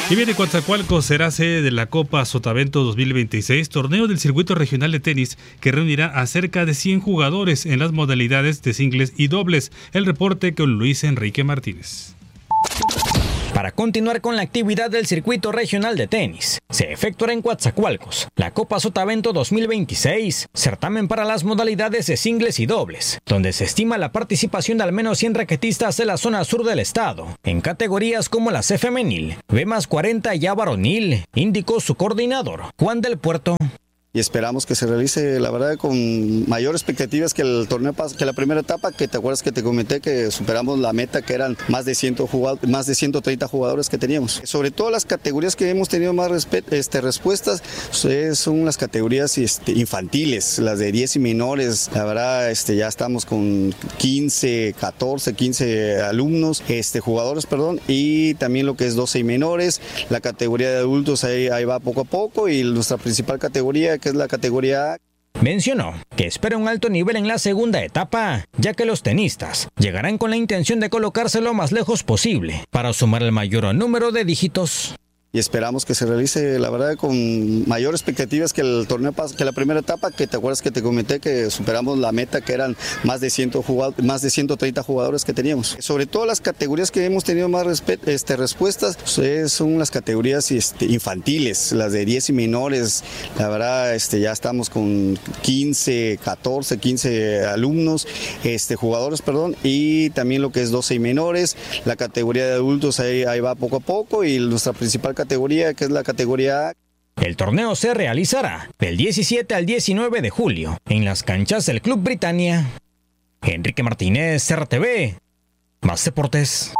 Y bien, Coatzacoalcos será sede de la Copa Sotavento 2026, torneo del circuito regional de tenis que reunirá a cerca de 100 jugadores en las modalidades de singles y dobles. El reporte con Luis Enrique Martínez. Para continuar con la actividad del circuito regional de tenis, se efectuará en Coatzacoalcos la Copa Sotavento 2026, certamen para las modalidades de singles y dobles, donde se estima la participación de al menos 100 raquetistas de la zona sur del estado, en categorías como la C femenil, B+40 y A varonil, indicó su coordinador, Juan del Puerto. Y esperamos que se realice, la verdad, con mayor expectativas que el torneo que la primera etapa, que te acuerdas que te comenté que superamos la meta, que eran más de 130 jugadores que teníamos. Sobre todo las categorías que hemos tenido más respuestas son las categorías infantiles, las de 10 y menores. La verdad, ya estamos con 15 alumnos, jugadores, y también lo que es 12 y menores. La categoría de adultos ahí va poco a poco, y nuestra principal categoría, que es la categoría A. Mencionó que espera un alto nivel en la segunda etapa, ya que los tenistas llegarán con la intención de colocarse lo más lejos posible para sumar el mayor número de dígitos. Y esperamos que se realice, la verdad, con mayor expectativas que el torneo que la primera etapa, que te acuerdas que te comenté que superamos la meta, que eran más de 130 jugadores que teníamos. Sobre todo las categorías que hemos tenido más respuestas son las categorías infantiles, las de 10 y menores. La verdad, ya estamos con 15 alumnos, jugadores, y también lo que es 12 y menores. La categoría de adultos ahí va poco a poco, y nuestra principal categoría, que es la categoría A. El torneo se realizará del 17 al 19 de julio en las canchas del Club Britannia. Enrique Martínez, RTV, Más Deportes.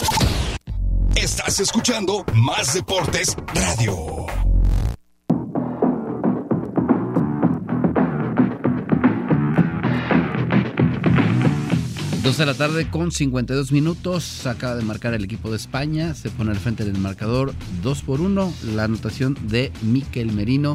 Estás escuchando Más Deportes Radio. Dos de la tarde con 52 minutos, acaba de marcar el equipo de España, se pone al frente del marcador 2-1, la anotación de Mikel Merino,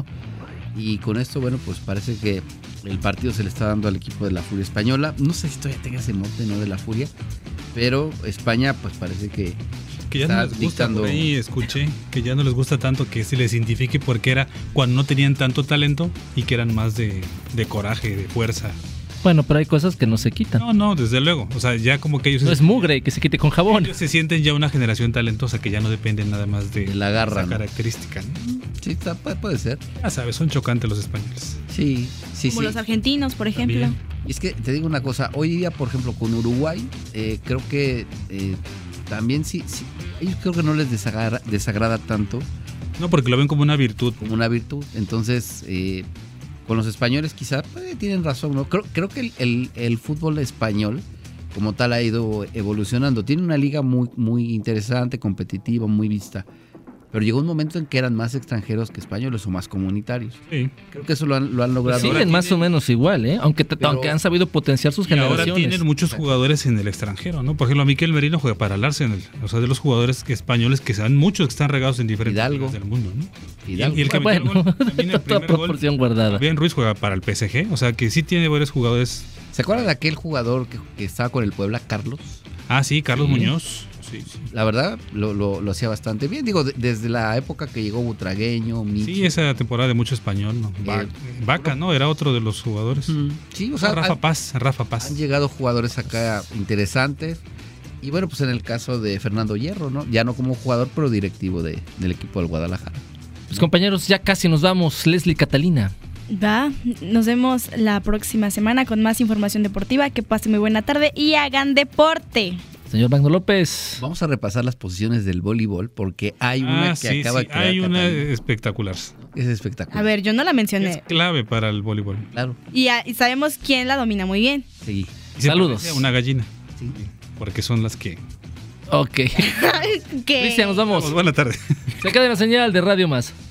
y con esto, bueno, pues parece que el partido se le está dando al equipo de la Furia Española. No sé si todavía tenga ese mote, ¿no?, de la Furia, pero España pues parece que ya no les gusta, por ahí escuché que ya no les gusta tanto que se les identifique, porque era cuando no tenían tanto talento y que eran más de coraje, de fuerza. Bueno, pero hay cosas que no se quitan. No, desde luego. O sea, ya como que ellos... No es mugre que se quite con jabón. Ellos se sienten ya una generación talentosa que ya no dependen nada más de la garra, esa característica, ¿no? Sí, puede ser. Ya sabes, son chocantes los españoles. Sí. Como los argentinos, por ejemplo. También. Y es que te digo una cosa, hoy día, por ejemplo, con Uruguay, creo que también sí, ellos creo que no les desagrada tanto. No, porque lo ven como una virtud. Entonces... con los españoles quizá tienen razón, ¿no? Creo que el fútbol español como tal ha ido evolucionando. Tiene una liga muy, muy interesante, competitiva, muy vista. Pero llegó un momento en que eran más extranjeros que españoles o más comunitarios. Sí. Creo que eso lo han logrado. Siguen más o menos igual, ¿eh? Aunque han sabido potenciar sus generaciones. Ahora tienen muchos jugadores en el extranjero, ¿no? Por ejemplo, Mikel Merino juega para el Arsenal. O sea, de los jugadores españoles que sean muchos que están regados en diferentes lugares del mundo, ¿no? Hidalgo. Y el que metió el gol, también el primer proporción gol, guardada. Bien, Ruiz juega para el PSG. O sea, que sí tiene varios jugadores. ¿Se acuerdan de aquel jugador que estaba con el Puebla, Carlos? Ah, sí, Carlos Muñoz. Sí. La verdad, lo hacía bastante bien. Digo, desde la época que llegó Butragueño, Michi. Sí, esa temporada de mucho español, ¿no? Vaca, ¿no? Era otro de los jugadores. Sí, o sea, Rafa Paz. Han llegado jugadores acá interesantes. Y bueno, pues en el caso de Fernando Hierro, ¿no? Ya no como jugador, pero directivo del equipo del Guadalajara. Pues compañeros, ya casi nos vamos. Leslie, Catalina. Nos vemos la próxima semana con más información deportiva. Que pasen muy buena tarde y hagan deporte. Señor Magno López. Vamos a repasar las posiciones del voleibol porque hay una que acaba de quedar. Hay una espectacular. Es espectacular. A ver, yo no la mencioné. Es clave para el voleibol. Claro. Y sabemos quién la domina muy bien. Sí. Saludos. Una gallina. Sí. Porque son las que... Ok. Cristian, nos vamos. Buena tarde. Se queda en la señal de Radio Más.